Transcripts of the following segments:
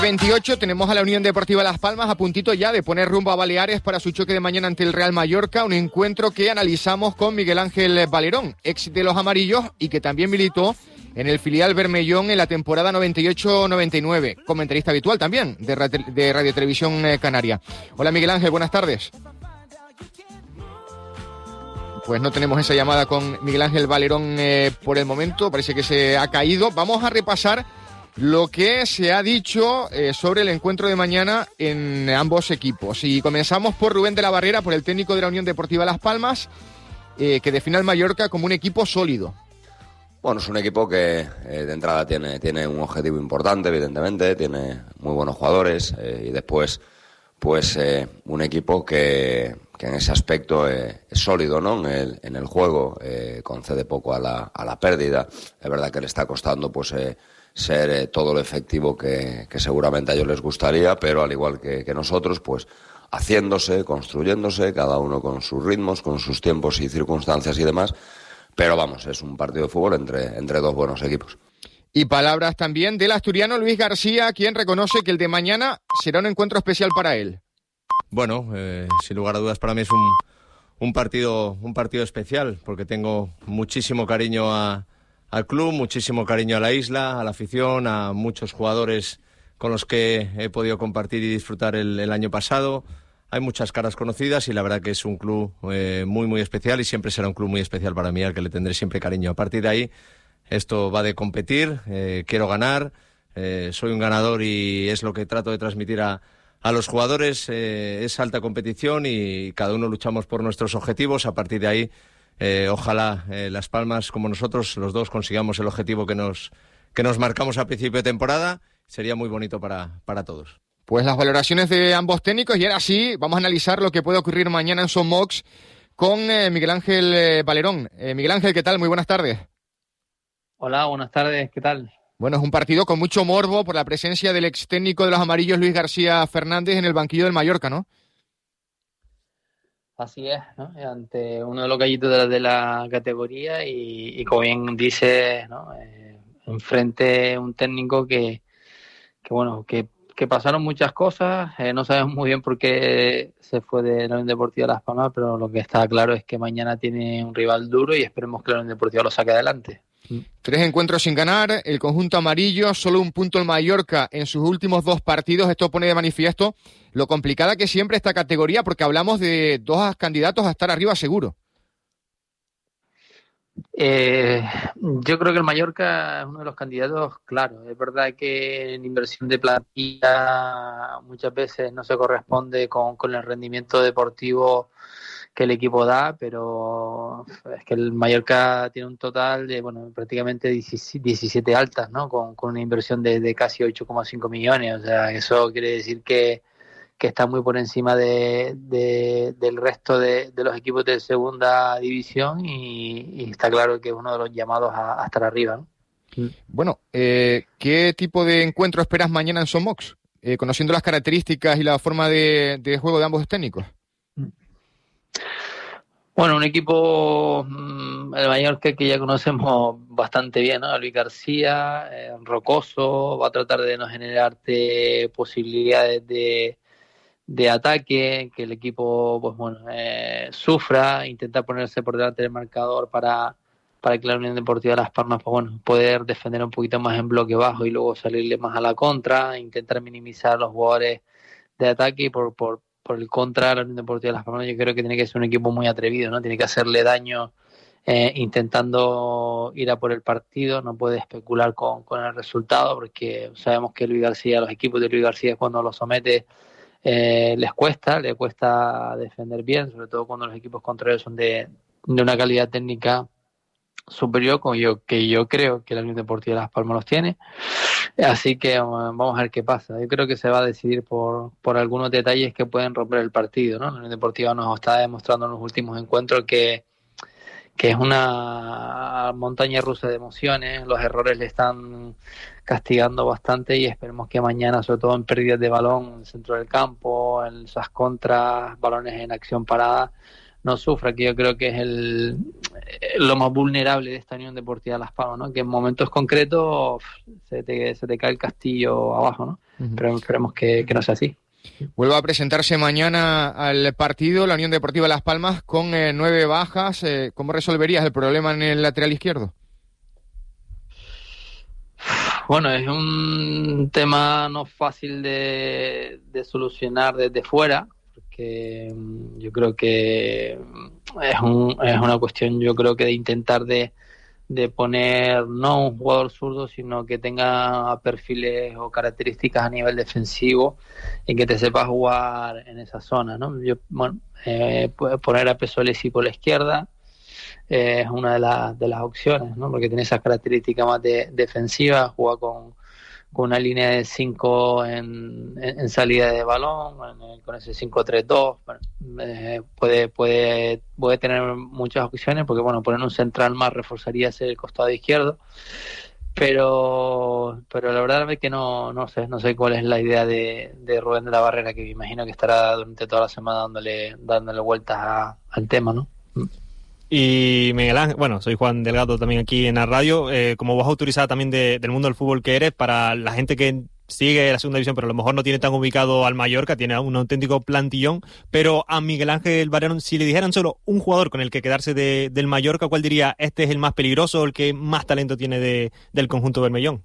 28 tenemos a la Unión Deportiva Las Palmas a puntito ya de poner rumbo a Baleares para su choque de mañana ante el Real Mallorca, un encuentro que analizamos con Miguel Ángel Valerón, ex de los amarillos y que también militó en el filial Bermellón en la temporada 98-99, comentarista habitual también de Radio Televisión Canaria. Hola Miguel Ángel, buenas tardes. Pues no tenemos esa llamada con Miguel Ángel Valerón por el momento, parece que se ha caído. Vamos a repasar lo que se ha dicho sobre el encuentro de mañana en ambos equipos. Y comenzamos por Rubén de la Barrera, por el técnico de la Unión Deportiva Las Palmas, que define al Mallorca como un equipo sólido. Bueno, es un equipo que de entrada tiene un objetivo importante, evidentemente, tiene muy buenos jugadores y después pues un equipo que en ese aspecto es sólido, ¿no? En el juego, concede poco a la pérdida. Es verdad que le está costando pues ser todo lo efectivo que seguramente a ellos les gustaría, pero al igual que nosotros, pues haciéndose, construyéndose, cada uno con sus ritmos, con sus tiempos y circunstancias y demás, pero vamos, es un partido de fútbol entre dos buenos equipos. Y palabras también del asturiano Luis García, quien reconoce que el de mañana será un encuentro especial para él. Bueno, sin lugar a dudas para mí es un partido especial, porque tengo muchísimo cariño al club, muchísimo cariño a la isla, a la afición, a muchos jugadores con los que he podido compartir y disfrutar el año pasado. Hay muchas caras conocidas y la verdad que es un club muy, muy especial y siempre será un club muy especial para mí, al que le tendré siempre cariño. A partir de ahí, esto va de competir, quiero ganar, soy un ganador y es lo que trato de transmitir a los jugadores. Es alta competición y cada uno luchamos por nuestros objetivos. A partir de ahí, ojalá Las Palmas, como nosotros, los dos consigamos el objetivo que nos marcamos a principio de temporada. Sería muy bonito para todos. Pues las valoraciones de ambos técnicos, y ahora sí, vamos a analizar lo que puede ocurrir mañana en Son Mox con Miguel Ángel Valerón. Miguel Ángel, ¿qué tal? Muy buenas tardes. Hola, buenas tardes, ¿qué tal? Bueno, es un partido con mucho morbo por la presencia del ex técnico de los amarillos, Luis García Fernández, en el banquillo del Mallorca, ¿no? Así es, ¿no? Ante uno de los gallitos de la categoría y como bien dices, ¿no? Enfrente un técnico que pasaron muchas cosas, no sabemos muy bien por qué se fue de la Unión Deportiva Las Palmas, pero lo que está claro es que mañana tiene un rival duro y esperemos que la Unión Deportiva lo saque adelante. 3 encuentros sin ganar, el conjunto amarillo, solo un punto el Mallorca en sus últimos 2 partidos. Esto pone de manifiesto lo complicada que siempre esta categoría, porque hablamos de 2 candidatos a estar arriba seguro. Yo creo que el Mallorca es uno de los candidatos, claro. Es verdad que en inversión de plantilla muchas veces no se corresponde con el rendimiento deportivo que el equipo da, pero es que el Mallorca tiene un total de prácticamente 17 altas, ¿no? Con una inversión de casi 8,5 millones. O sea, eso quiere decir que está muy por encima del resto de los equipos de segunda división y está claro que es uno de los llamados a estar arriba, ¿no? Bueno, ¿qué tipo de encuentro esperas mañana en Son Mox? Conociendo las características y la forma de juego de ambos técnicos. Bueno, un equipo, el Mallorca, que ya conocemos bastante bien, ¿no? Luis García, rocoso, va a tratar de no generarte posibilidades de ataque, que el equipo sufra, intenta ponerse por delante del marcador para que la Unión Deportiva Las Palmas poder defender un poquito más en bloque bajo y luego salirle más a la contra, intentar minimizar los jugadores de ataque y por el contra, la Unión Deportiva Las Palmas yo creo que tiene que ser un equipo muy atrevido, ¿no? Tiene que hacerle daño intentando ir a por el partido, no puede especular con el resultado porque sabemos que Luis García, los equipos de Luis García cuando los somete le cuesta defender bien, sobre todo cuando los equipos contrarios son de una calidad técnica superior, como que yo creo que la Unión Deportiva Las Palmas los tiene. Así que vamos a ver qué pasa. Yo creo que se va a decidir por algunos detalles que pueden romper el partido, ¿no? La Unión Deportiva nos está demostrando en los últimos encuentros que es una montaña rusa de emociones. Los errores le están castigando bastante y esperemos que mañana, sobre todo en pérdidas de balón en el centro del campo, en esas contras, balones en acción parada, no sufra, que yo creo que es lo más vulnerable de esta Unión Deportiva Las Palmas, ¿no? Que en momentos concretos se te cae el castillo abajo, ¿no? Pero esperemos que no sea así. Vuelve a presentarse mañana al partido la Unión Deportiva Las Palmas con 9 bajas. ¿Cómo resolverías el problema en el lateral izquierdo? Bueno, es un tema no fácil de solucionar desde fuera, porque yo creo que es una cuestión, yo creo que de intentar de poner no un jugador zurdo, sino que tenga perfiles o características a nivel defensivo y que te sepa jugar en esa zona, ¿no? Poner a Pesolesi por la izquierda es una de las opciones, ¿no? Porque tiene esas características más defensivas, juega con una línea de 5 en salida de balón, con ese 5-3-2, puede tener muchas opciones, porque bueno, poner un central más reforzaría el costado izquierdo, pero la verdad es que no sé cuál es la idea de Rubén de la Barrera, que me imagino que estará durante toda la semana dándole vueltas al tema, ¿no? Y Miguel Ángel, bueno, soy Juan Delgado también aquí en la radio, como voz autorizada también del mundo del fútbol que eres, para la gente que sigue la segunda división, pero a lo mejor no tiene tan ubicado al Mallorca, tiene un auténtico plantillón, pero a Miguel Ángel Valerón, si le dijeran solo un jugador con el que quedarse del Mallorca, ¿cuál diría este es el más peligroso o el que más talento tiene del conjunto bermellón?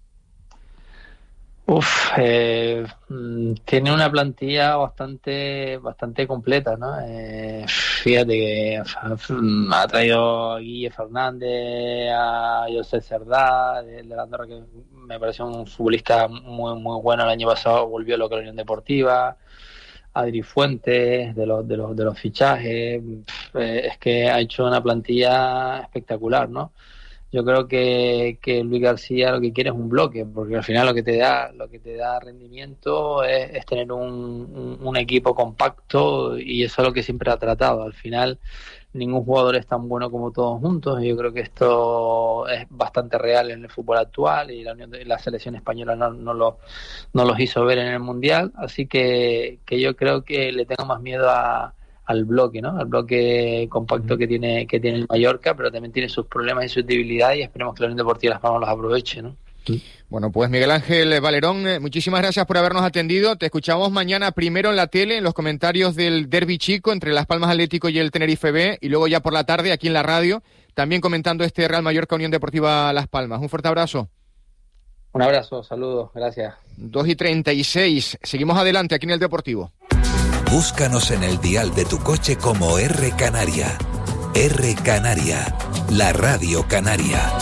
Tiene una plantilla bastante completa, ¿no? Fíjate que ha traído a Guille Fernández, a José Cerdá, de la Andorra, que me pareció un futbolista muy muy bueno. El año pasado volvió a la Unión Deportiva. Adri Fuentes, de los fichajes, es que ha hecho una plantilla espectacular, ¿no? Yo creo que Luis García lo que quiere es un bloque, porque al final lo que te da rendimiento es tener un equipo compacto, y eso es lo que siempre ha tratado. Al final ningún jugador es tan bueno como todos juntos, y yo creo que esto es bastante real en el fútbol actual, y la selección española no los hizo ver en el Mundial, así que yo creo que le tengo más miedo al bloque, ¿no? Al bloque compacto que tiene el Mallorca, pero también tiene sus problemas y sus debilidades, y esperemos que la Unión Deportiva Las Palmas los aproveche, ¿no? Bueno, pues Miguel Ángel Valerón, muchísimas gracias por habernos atendido. Te escuchamos mañana primero en la tele, en los comentarios del derbi chico entre Las Palmas Atlético y el Tenerife B, y luego ya por la tarde aquí en la radio, también comentando este Real Mallorca Unión Deportiva Las Palmas. Un fuerte abrazo. Un abrazo, saludos, gracias. 2:36, seguimos adelante aquí en el Deportivo. Búscanos en el dial de tu coche como R Canaria. R Canaria, la radio canaria.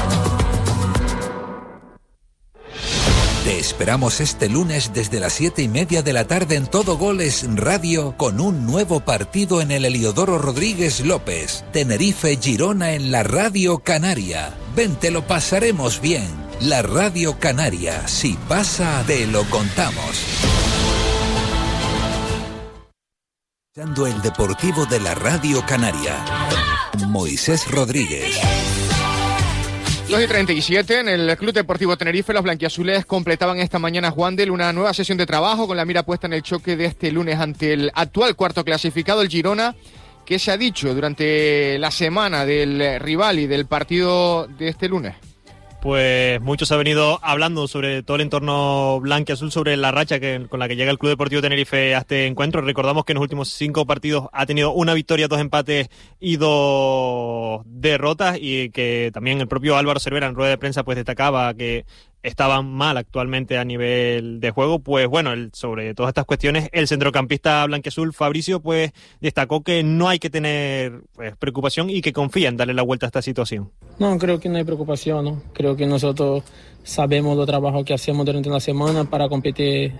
Te esperamos este lunes desde las 7:30 de la tarde en Todo Goles Radio, con un nuevo partido en el Heliodoro Rodríguez López. Tenerife-Girona en la radio canaria. Ven, te lo pasaremos bien. La radio canaria, si pasa, te lo contamos. El Deportivo de la Radio Canaria. Moisés Rodríguez. 2:37, en el Club Deportivo Tenerife, los blanquiazules completaban esta mañana, Juandel, una nueva sesión de trabajo con la mira puesta en el choque de este lunes ante el actual cuarto clasificado, el Girona. ¿Qué se ha dicho durante la semana del rival y del partido de este lunes? Pues muchos han venido hablando sobre todo el entorno blanquiazul, sobre la racha con la que llega el Club Deportivo Tenerife a este encuentro. Recordamos que en los últimos 5 partidos ha tenido una victoria, 2 empates y 2 derrotas, y que también el propio Álvaro Cervera en rueda de prensa pues destacaba que estaban mal actualmente a nivel de juego. Pues bueno, sobre todas estas cuestiones, el centrocampista blanquiazul Fabricio pues destacó que no hay que tener preocupación y que confía en darle la vuelta a esta situación. No, creo que no hay preocupación, ¿no? Creo que nosotros sabemos el trabajo que hacemos durante la semana para competir